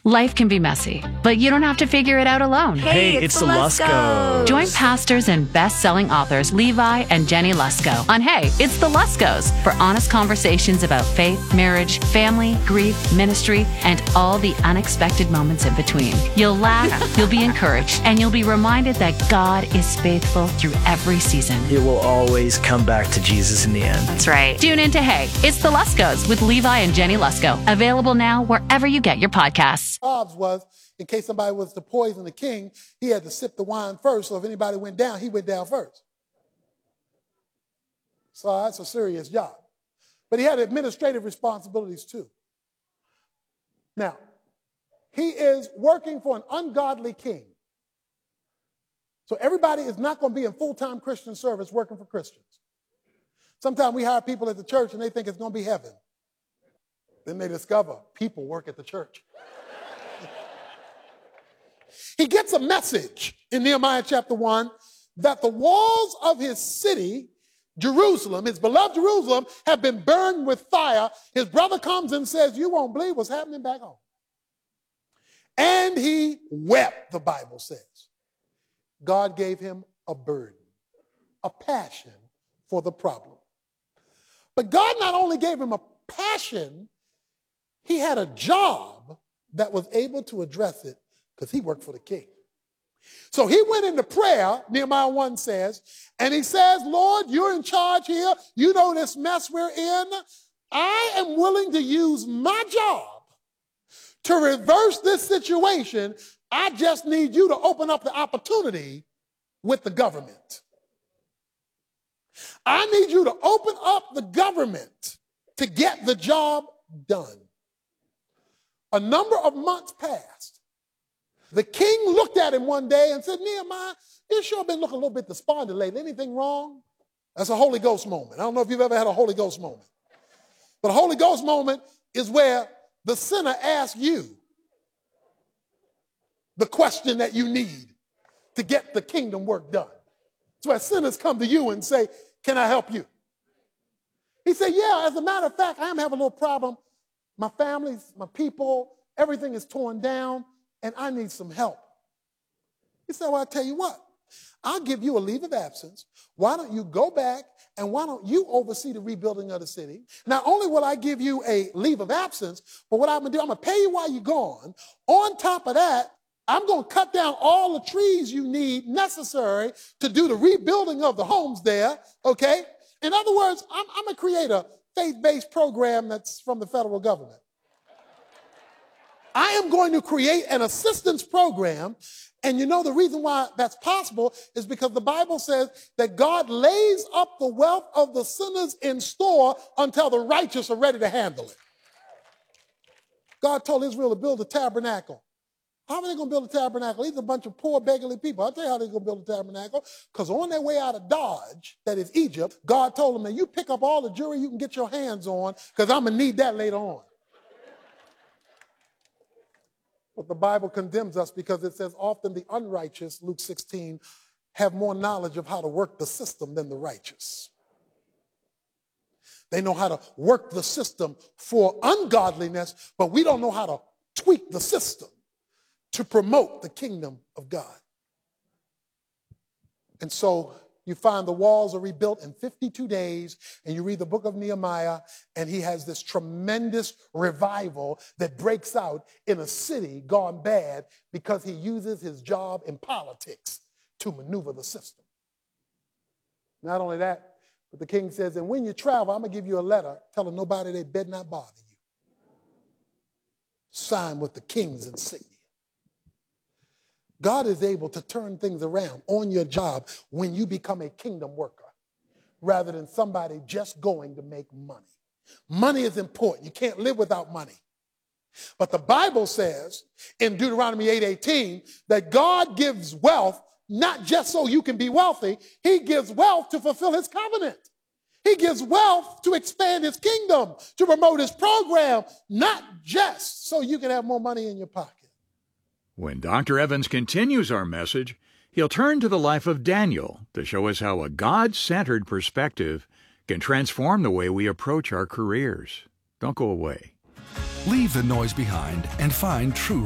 Life can be messy, but you don't have to figure it out alone. Hey, it's the Luskos. Join pastors and best-selling authors Levi and Jenny Lusko on Hey, It's the Luskos for honest conversations about faith, marriage, family, grief, ministry, and all the unexpected moments in between. You'll laugh, you'll be encouraged, and you'll be reminded that God is faithful through every season. It will always come back to Jesus in the end. That's right. Tune in to Hey, It's the Luskos with Levi and Jenny Lusko. Available now wherever you get your podcasts. Jobs was, in case somebody was to poison the king, he had to sip the wine first. So if anybody went down, he went down first. So that's a serious job. But he had administrative responsibilities too. Now, he is working for an ungodly king. So everybody is not going to be in full-time Christian service working for Christians. Sometimes we hire people at the church and they think it's going to be heaven. Then they discover people work at the church. He gets a message in Nehemiah chapter 1 that the walls of his city, Jerusalem, his beloved Jerusalem, have been burned with fire. His brother comes and says, you won't believe what's happening back home. And he wept, the Bible says. God gave him a burden, a passion for the problem. But God not only gave him a passion, he had a job that was able to address it because he worked for the king. So he went into prayer, Nehemiah 1 says, and he says, Lord, you're in charge here. You know this mess we're in. I am willing to use my job to reverse this situation. I just need you to open up the opportunity with the government. I need you to open up the government to get the job done. A number of months passed. The king looked at him one day and said, Nehemiah, you sure been looking a little bit despondent lately. Anything wrong? That's a Holy Ghost moment. I don't know if you've ever had a Holy Ghost moment. But a Holy Ghost moment is where the sinner asks you the question that you need to get the kingdom work done. It's where sinners come to you and say, can I help you? He said, yeah, as a matter of fact, I am having a little problem. My family's, my people, everything is torn down, and I need some help. He said, well, I'll tell you what. I'll give you a leave of absence. Why don't you go back and why don't you oversee the rebuilding of the city? Not only will I give you a leave of absence, but what I'm going to do, I'm going to pay you while you're gone. On top of that, I'm going to cut down all the trees you need necessary to do the rebuilding of the homes there, okay? In other words, I'm going to create a faith-based program that's from the federal government. I am going to create an assistance program, and you know the reason why that's possible is because the Bible says that God lays up the wealth of the sinners in store until the righteous are ready to handle it. God told Israel to build a tabernacle. How are they going to build a tabernacle? These are a bunch of poor, beggarly people. I'll tell you how they're going to build a tabernacle. Because on their way out of Dodge, that is Egypt, God told them, man, you pick up all the jewelry you can get your hands on, because I'm going to need that later on. But the Bible condemns us because it says often the unrighteous, Luke 16, have more knowledge of how to work the system than the righteous. They know how to work the system for ungodliness, but we don't know how to tweak the system to promote the kingdom of God. And so you find the walls are rebuilt in 52 days, and you read the book of Nehemiah, and he has this tremendous revival that breaks out in a city gone bad because he uses his job in politics to maneuver the system. Not only that, but the king says, and when you travel, I'm going to give you a letter telling nobody they better not bother you. Signed with the king's insignia. God is able to turn things around on your job when you become a kingdom worker rather than somebody just going to make money. Money is important. You can't live without money. But the Bible says in Deuteronomy 8:18 that God gives wealth not just so you can be wealthy. He gives wealth to fulfill his covenant. He gives wealth to expand his kingdom, to promote his program, not just so you can have more money in your pocket. When Dr. Evans continues our message, he'll turn to the life of Daniel to show us how a God-centered perspective can transform the way we approach our careers. Don't go away. Leave the noise behind and find true